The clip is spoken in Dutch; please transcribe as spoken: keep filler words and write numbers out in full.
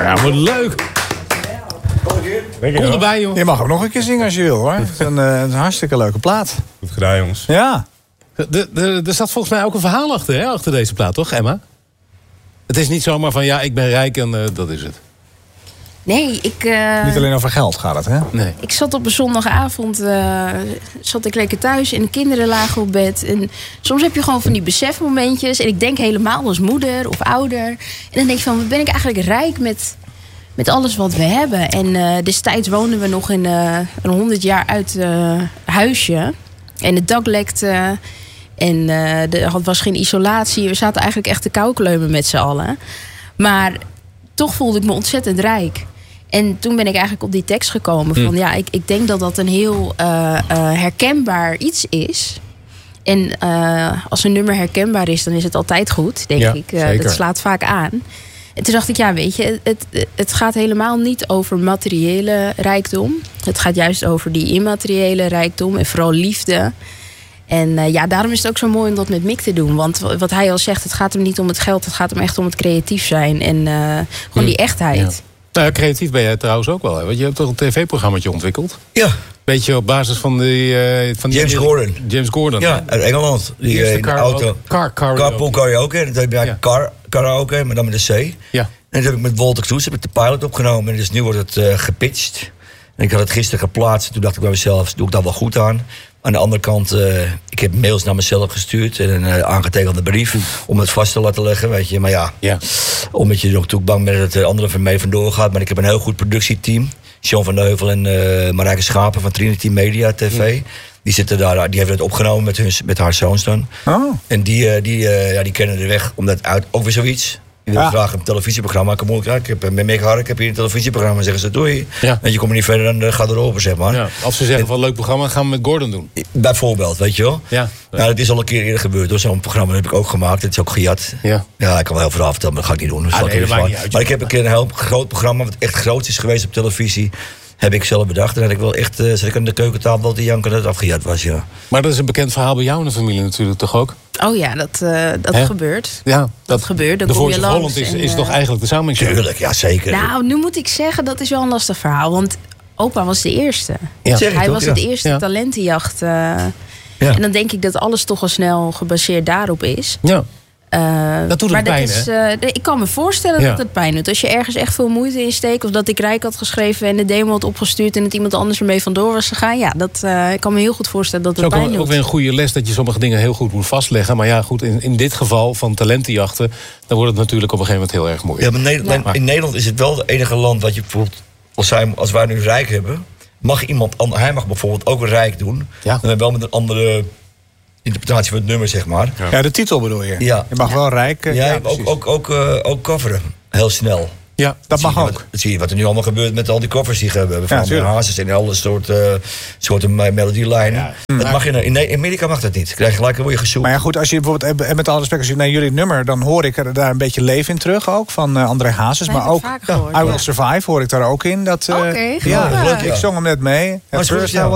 Ja, wat leuk. Kom erbij, joh. Je mag ook nog een keer zingen als je wil, hoor. Het is een, uh, een hartstikke leuke plaat. Goed gedaan, jongens. Ja. De, de, er zat volgens mij ook een verhaal achter, hè, achter deze plaat, toch, Emma? Het is niet zomaar van, ja, ik ben rijk en uh, dat is het. Nee, ik... Uh, niet alleen over geld gaat het, hè? Nee. Ik zat op een zondagavond, uh, zat ik lekker thuis en de kinderen lagen op bed. En soms heb je gewoon van die besefmomentjes. En ik denk helemaal als moeder of ouder. En dan denk je van, ben ik eigenlijk rijk met, met alles wat we hebben? En uh, destijds woonden we nog in uh, een honderd jaar uit uh, huisje. En het dak lekte. En uh, er was geen isolatie. We zaten eigenlijk echt te koukleumen met z'n allen. Maar toch voelde ik me ontzettend rijk. En toen ben ik eigenlijk op die tekst gekomen van... Hm. ja, ik, ik denk dat dat een heel uh, uh, herkenbaar iets is. En uh, als een nummer herkenbaar is, dan is het altijd goed, denk ja, ik. Uh, dat slaat vaak aan. En toen dacht ik, ja, weet je... Het, het gaat helemaal niet over materiële rijkdom. Het gaat juist over die immateriële rijkdom en vooral liefde. En uh, ja, daarom is het ook zo mooi om dat met Mick te doen. Want wat hij al zegt, het gaat hem niet om het geld... het gaat hem echt om het creatief zijn en uh, gewoon hm. die echtheid. Ja. Nou, creatief ben jij trouwens ook wel. Hè? Want je hebt toch een tv-programmaatje ontwikkeld? Ja. Beetje op basis van, die, uh, van die... James Gordon. James Gordon. Ja, uit Engeland. Die uh, in de auto. Car, car, Carpool karaoke. Dat heb je ja. car, karaoke, maar dan met een C. Ja. En dat heb ik met Walter Kroes, heb ik de pilot opgenomen. En dus nu wordt het uh, gepitcht. En ik had het gisteren geplaatst. Toen dacht ik bij mezelf, doe ik dat wel goed aan? Aan de andere kant, uh, ik heb mails naar mezelf gestuurd en een uh, aangetekende brief om het vast te laten leggen, weet je. Maar ja, ja. omdat je er ook bang bent dat de andere van mij vandoor gaat. Maar ik heb een heel goed productieteam. Sean van Heuvel en uh, Marijke Schapen van Trinity Media T V. Ja. Die zitten daar, die hebben het opgenomen met, hun, met haar zoons dan. Oh. En die, uh, die, uh, ja, die kennen de weg, omdat uit ook weer zoiets. Die wil ja. graag een televisieprogramma. Ik heb, ik heb met Mick Hark heb hier een televisieprogramma. Zeggen ze doei. Ja. En je komt er niet verder, dan uh, gaat erover, zeg maar. Ja. Als ze zeggen en, van een leuk programma, gaan we met Gordon doen. Bijvoorbeeld, weet je wel. Ja. Ja. Nou, dat is al een keer eerder gebeurd hoor. Zo'n programma heb ik ook gemaakt. Het is ook gejat. Ja, ja ik kan wel heel veel vertellen, maar dat ga ik niet doen. Dus ah, nee, dat maakt niet uit, maar ik heb een keer een heel groot programma, wat echt groot is geweest op televisie. Heb ik zelf bedacht. En dat ik wel echt, uh, zat ik aan de keukentafel dat die janker dat afgejat was, ja. Maar dat is een bekend verhaal bij jou in de familie natuurlijk, toch ook? Oh ja, dat, uh, dat gebeurt. Ja, dat, dat gebeurt. Dan de kom je langs. Holland is, en, uh, is toch eigenlijk de samenleving? Tuurlijk, ja zeker. Nou, nu moet ik zeggen, dat is wel een lastig verhaal. Want opa was de eerste. Ja. Hij toch, was ja. het eerste ja. talentenjacht. Uh, ja. En dan denk ik dat alles toch al snel gebaseerd daarop is. Ja. Uh, dat doet het pijn, is, hè? Uh, ik kan me voorstellen ja. dat het pijn doet. Als je ergens echt veel moeite in steekt... of dat ik Rijk had geschreven en de demo had opgestuurd... en dat iemand anders ermee vandoor was gegaan... ja, dat, uh, ik kan me heel goed voorstellen dat het, het pijn doet. Het is ook weer een goede les dat je sommige dingen heel goed moet vastleggen. Maar ja, goed, in, in dit geval van talentenjachten... dan wordt het natuurlijk op een gegeven moment heel erg moeilijk. Ja, maar Nederland, ja. in Nederland is het wel het enige land... wat je bijvoorbeeld, als, zij, als wij nu Rijk hebben... mag iemand, hij mag bijvoorbeeld ook een Rijk doen... Ja. dan wel met een andere... interpretatie van het nummer, zeg maar. Ja, ja de titel bedoel je? Ja. Je mag wel rijk... Ja, ja ook, ook, ook, uh, ook coveren. Heel snel. Ja, dat, dat mag ook. Wat, dat zie je wat er nu allemaal gebeurt met al die covers die we hebben. Van ja, Hazes en alle soorten uh, soorten melodielijnen. Ja. Dat maar, mag je, in, in Amerika mag dat niet. Krijg je gelijk, dan word je gezoekt. Maar ja, goed, als je bijvoorbeeld, en met alle respect, als je naar jullie nummer... dan hoor ik er daar een beetje leven in terug ook, van uh, André Hazes. Maar ook gehoord, I Will ja. Survive hoor ik daar ook in. Dat, uh, Oké, okay, ja, ja, ik zong hem net mee.